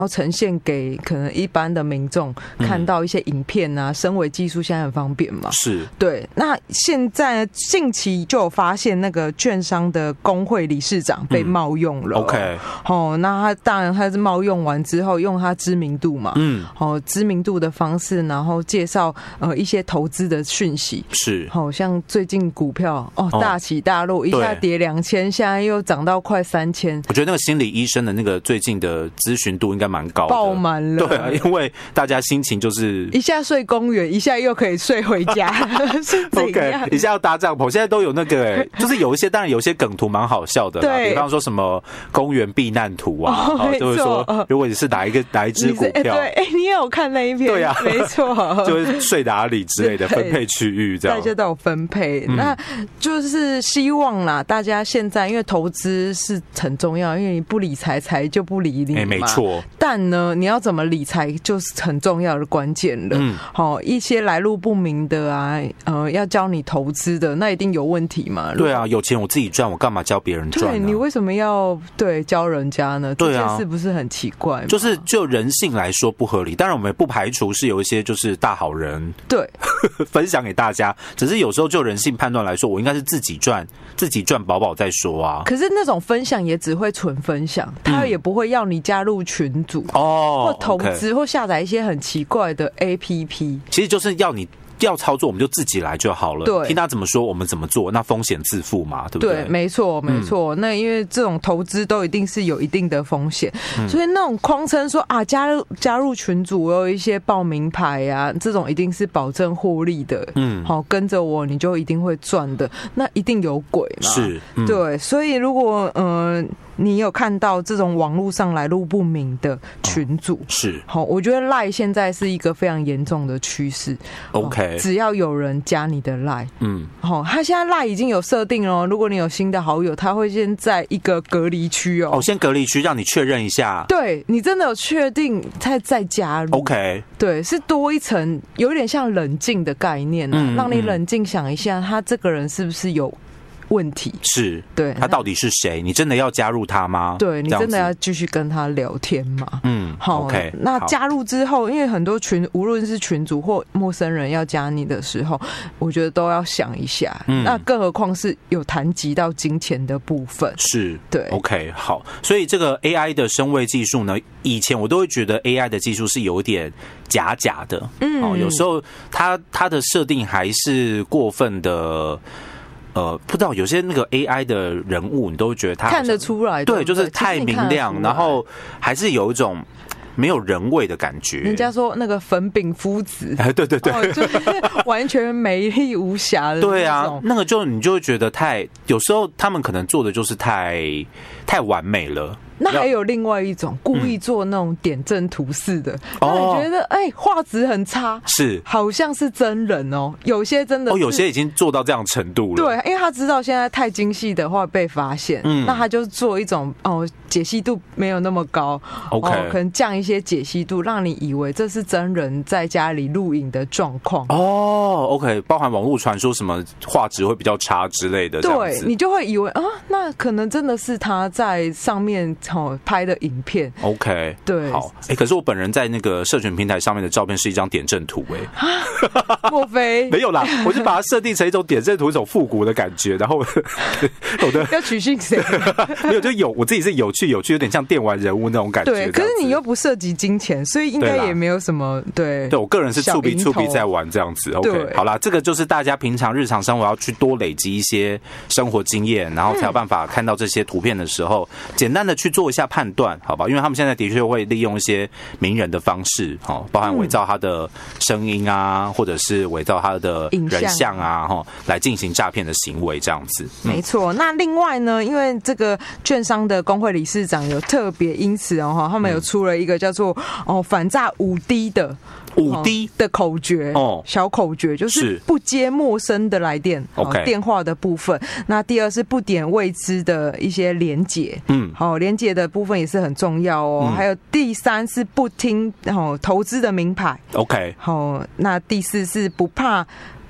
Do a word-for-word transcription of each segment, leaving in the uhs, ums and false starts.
然后呈现给可能一般的民众看到一些影片啊，升维技术现在很方便嘛， 是对。那现在近期就有发现那个券商的工会理事长被冒用了、 嗯、，OK， 哦，那他当然他是冒用完之后，用他知名度嘛，嗯，哦，知名度的方式，然后介绍呃一些投资的讯息， 是， 好、哦、像最近股票哦大起大落，哦、一下跌两千，现在又涨到快三千， 我觉得那个心理医生的那个最近的咨询度应该蛮高的， 爆满了。 对啊，因为大家心情就是一下睡公园，一下又可以睡回家，是怎样？ okay, 一下要搭帐篷，现在都有那个哎、欸，就是有一些当然有一些梗图蛮好笑的啦，比方说什么公园避难图啊， 哦哦、就会说如果你是哪一个哪一只股票， 对，哎、欸，你也有看那一篇？ 对啊， 没错， 就会睡哪里之类的分配区域，这样大家都有分配、嗯，那就是希望啦，大家现在因为投资是很重要，因为你不理财，财就不理你嘛，欸、 没错。 但呢，你要怎么理财就是很重要的关键了。嗯，好、哦，一些来路不明的啊，呃，要教你投资的，那一定有问题嘛。 对啊，有钱我自己赚，我干嘛教别人赚、啊？ 对，你为什么要对教人家呢？ 对啊， 这件事不是很奇怪吗？ 就是就人性来说不合理。当然，我们也不排除是有一些就是大好人， 对， 分享给大家。只是有时候就人性判断来说，我应该是自己赚，自己赚饱饱再说啊。 可是那种分享也只会纯分享，他也不会要你加入群组哦，或投资、okay. 或下载一些很奇怪的 A P P。 其实就是要你。要操作我们就自己来就好了， 对， 听他怎么说我们怎么做，那风险自负嘛，对不对？ 对，没错，没错、嗯。那因为这种投资都一定是有一定的风险、嗯，所以那种框称说啊，加入加入群组，我有一些报名牌啊，这种一定是保证获利的，嗯，好，跟着我你就一定会赚的，那一定有鬼嘛， 是，嗯、 对，所以如果嗯。呃你有看到这种网络上来路不明的群组、哦、 是好，我觉得 LINE 现在是一个非常严重的趋势。 OK， 只要有人加你的 LINE， 嗯，好，他现在 LINE 已经有设定了，如果你有新的好友，他会先在一个隔离区哦， 哦，先隔离区让你确认一下， 对你真的有确定再再加入 ，OK， 对，是多一层，有点像冷静的概念、啊嗯，让你冷静想一下，他这个人是不是有问题， 是对他到底是谁？你真的要加入他吗？ 对，你真的要继续跟他聊天吗？嗯，好 ，OK。 那加入之后，因为很多群，无论是群组或陌生人要加你的时候，我觉得都要想一下。嗯，那更何况是有谈及到金钱的部分， 是对。 OK， 好，所以这个 A I 的声位技术呢，以前我都会觉得 A I 的技术是有点假假的，嗯，哦，有时候它它的设定还是过分的。呃，不知道有些那个 A I 的人物，你都会觉得他看得出来， 对，就是太明亮，然后还是有一种没有人味的感觉。 人家说那个粉饼夫子， 哎，对对对， 哦、就是完全美丽无瑕的。 对啊，那个就你就会觉得太，有时候他们可能做的就是太太完美了。 那还有另外一种故意做那种点阵图式的，让、嗯、你觉得哎画质很差， 是好像是真人哦，有些真的哦，有些已经做到这样程度了。 对，因为他知道现在太精细的话被发现，嗯，那他就做一种哦解析度没有那么高 ，OK， 哦、可能降一些解析度，让你以为这是真人在家里录影的状况。 哦 ，OK， 包含网络传说什么画质会比较差之类的， 对你就会以为啊，那可能真的是他在上面。哦、拍的影片 ，OK， 对， 好，哎、欸，可是我本人在那个社群平台上面的照片是一张点阵图、欸，哎， 莫非没有啦？我就把它设定成一种点阵图，一种复古的感觉，然后我的要取信谁？ 没有，就有我自己是有趣有趣，有点像电玩人物那种感觉。 对，可是你又不涉及金钱，所以应该也没有什么对。 对我个人是触笔触笔在玩这样子 ，OK， 好啦，这个就是大家平常日常生活要去多累积一些生活经验，然后才有办法看到这些图片的时候，嗯、简单的去做。做一下判断，好吧？因为他们现在的确会利用一些名人的方式，哈，包含伪造他的声音啊，嗯、或者是伪造他的人像啊，哈，来进行诈骗的行为，这样子。 嗯、没错。那另外呢，因为这个券商的工会理事长有特别因此哦，他们有出了一个叫做哦反诈五 D 的。 五 D 的口诀哦，小口诀就是不接陌生的来电，哦，电话的部分。那第二是不点未知的一些连结，嗯，好，连结的部分也是很重要哦。嗯、还有第三是不听哦投资的名牌 ，OK， 好，那第四是不怕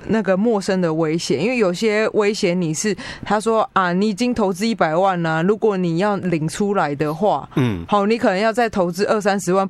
那个陌生的威胁，因为有些威胁你是他说啊，你已经投资一百万啦、啊，如果你要领出来的话，嗯，好，你可能要再投资二三十万，